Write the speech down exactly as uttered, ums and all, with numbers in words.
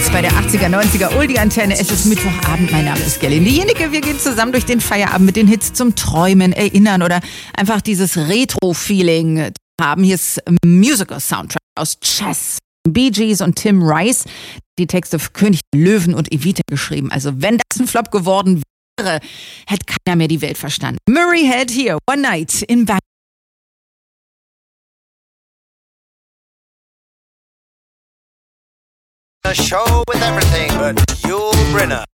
Hits bei der achtziger, neunziger Oldie-Antenne. Es ist Mittwochabend, mein Name ist Gerlinde Jennecke. Wir gehen zusammen durch den Feierabend mit den Hits zum Träumen, Erinnern oder einfach dieses Retro-Feeling haben. Hier ist Musical Soundtrack aus Chess, Bee Gees und Tim Rice. Die Texte für König der Löwen und Evita geschrieben. Also wenn das ein Flop geworden wäre, hätte keiner mehr die Welt verstanden. Murray Head hier, One Night in Bangkok. A show with everything but Yul Brynner.